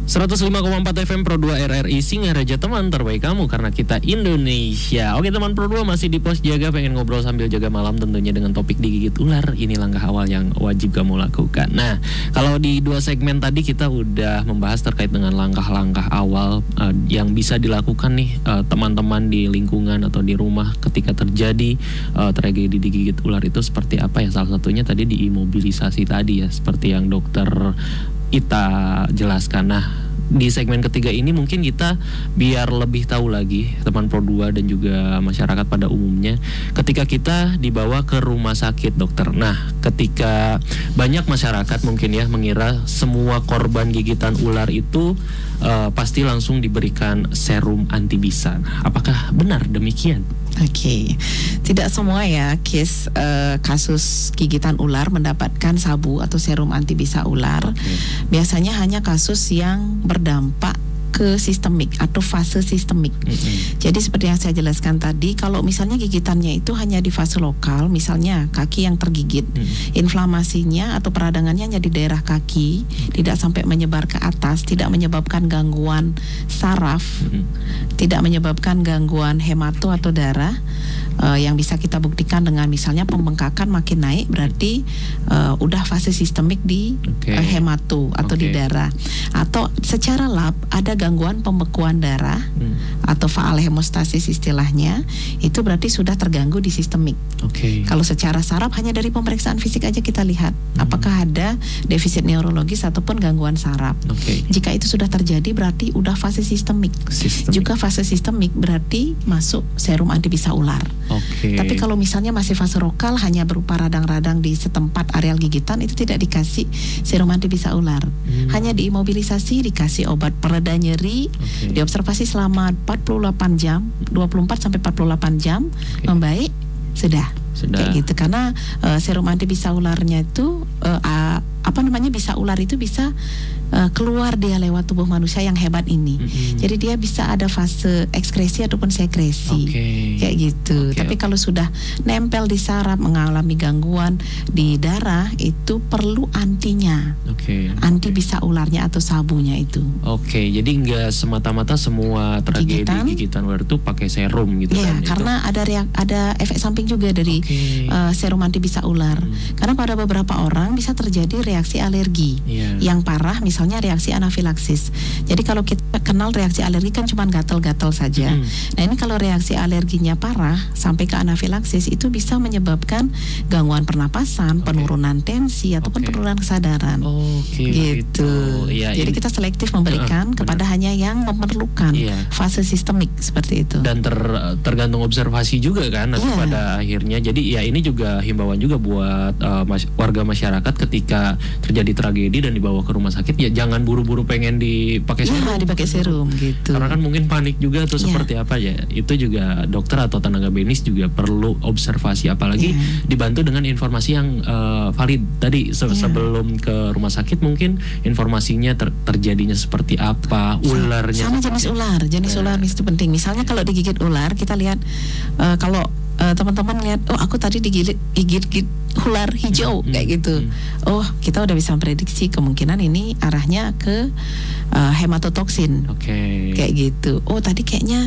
105,4 FM Pro 2 RRI Singaraja, teman terbaik kamu karena kita Indonesia. Oke teman Pro 2 masih di pos jaga, pengen ngobrol sambil jaga malam tentunya dengan topik digigit ular. Ini langkah awal yang wajib kamu lakukan. Nah, kalau di dua segmen tadi kita udah membahas terkait dengan langkah-langkah awal yang bisa dilakukan nih teman-teman di lingkungan atau di rumah ketika terjadi tragedi digigit ular itu seperti apa ya. Salah satunya tadi di imobilisasi tadi ya, seperti yang dokter Ita jelaskan. Nah, di segmen ketiga ini mungkin kita biar lebih tahu lagi teman Pro 2 dan juga masyarakat pada umumnya ketika kita dibawa ke rumah sakit, dokter. Nah, ketika banyak masyarakat mungkin ya mengira semua korban gigitan ular itu pasti langsung diberikan serum anti-bisa. Apakah benar demikian? Oke, tidak semua ya kasus gigitan ular mendapatkan sabu atau serum anti-bisa ular. Biasanya hanya kasus yang berdampak ke sistemik atau fase sistemik. Jadi seperti yang saya jelaskan tadi, kalau misalnya gigitannya itu hanya di fase lokal, misalnya kaki yang tergigit, inflamasinya atau peradangannya hanya di daerah kaki, tidak sampai menyebar ke atas, tidak menyebabkan gangguan saraf, tidak menyebabkan gangguan hemato atau darah, yang bisa kita buktikan dengan misalnya pembengkakan makin naik, berarti udah fase sistemik di hemato atau di darah. Atau secara lab ada gangguan pembekuan darah atau faal hemostasis istilahnya, itu berarti sudah terganggu di sistemik. Kalau secara saraf hanya dari pemeriksaan fisik aja kita lihat apakah ada defisit neurologis ataupun gangguan saraf. Jika itu sudah terjadi berarti udah fase sistemik. Juga fase sistemik berarti masuk serum anti-bisa ular. Tapi kalau misalnya masih fase lokal hanya berupa radang-radang di setempat areal gigitan, itu tidak dikasih serum anti-bisa ular. Hanya diimobilisasi, dikasih obat pereda nyeri, diobservasi selama 48 jam, 24 sampai 48 jam, membaik, sudah. Kayak gitu. Karena serum anti-bisa ularnya itu bisa ular itu bisa keluar dia lewat tubuh manusia yang hebat ini. Jadi dia bisa ada fase ekskresi ataupun sekresi. Kayak gitu. Tapi kalau sudah nempel di saraf, mengalami gangguan di darah, itu perlu antinya. Anti bisa ularnya atau sabunya itu. Jadi nggak semata-mata semua tragedi gigitan ular itu pakai serum gitu kan? Karena ada efek samping juga dari serum anti bisa ular. Karena pada beberapa orang bisa terjadi reaksi alergi yang parah, misalnya reaksi anafilaksis. Jadi kalau kita kenal reaksi alergi kan cuma gatal-gatal saja. Nah, ini kalau reaksi alerginya parah sampai ke anafilaksis, itu bisa menyebabkan gangguan pernapasan, penurunan tensi ataupun penurunan kesadaran. Gitu. Jadi kita selektif memberikan kepada hanya yang memerlukan fase sistemik seperti itu. Dan tergantung observasi juga kan nanti pada akhirnya. Jadi ya ini juga himbauan juga buat warga masyarakat ketika terjadi tragedi dan dibawa ke rumah sakit, ya jangan buru-buru pengen dipakai serum. Dipakai serum gitu. Karena kan mungkin panik juga atau seperti apa ya. Itu juga dokter atau tenaga medis juga perlu observasi, apalagi dibantu dengan informasi yang valid tadi sebelum ke rumah sakit. Mungkin informasinya terjadinya seperti apa, ularnya sama jenis ular itu penting. Misalnya kalau digigit ular, kita lihat kalau teman-teman lihat, oh aku tadi digigit ular hijau kayak gitu. Oh, kita udah bisa prediksi kemungkinan ini arahnya ke hematotoksin. Kayak gitu. Oh, tadi kayaknya